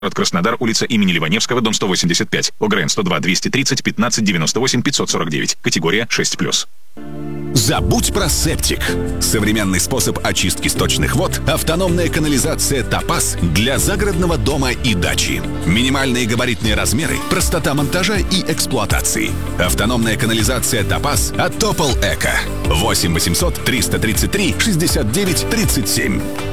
Город Краснодар, улица имени Ливаневского, дом 185. ОГРН 102 230 15 98 549. Категория 6+. Забудь про септик. Современный способ очистки сточных вод – автономная канализация «Топаз» для загородного дома и дачи. Минимальные габаритные размеры, простота монтажа и эксплуатации. Автономная канализация «Топаз» от Топол Эко. 8 800 333 69 37.